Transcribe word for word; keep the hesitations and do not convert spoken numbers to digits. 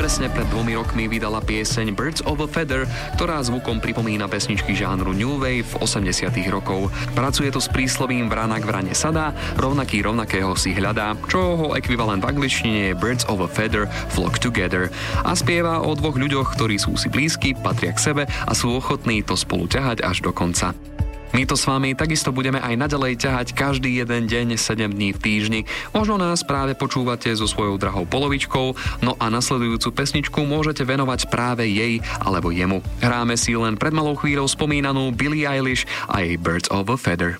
presne pred dvomi rokmi vydala pieseň Birds of a Feather, ktorá zvukom pripomína pesničky žánru New Wave osemdesiatych rokov. Pracuje to s príslovím vrana k vrane sadá, rovnaký rovnakého si hľadá, čo ho ekvivalent v angličtine je Birds of a Feather flock together. A spieva o dvoch ľuďoch, ktorí sú si blízky, patria k sebe a sú ochotní to spolu ťahať až do konca. My to s vami takisto budeme aj naďalej ťahať každý jeden deň, sedem dní v týždni. Možno nás práve počúvate so svojou drahou polovičkou, no a nasledujúcu pesničku môžete venovať práve jej alebo jemu. Hráme si len pred malou chvíľou spomínanú Billie Eilish a jej Birds of a Feather.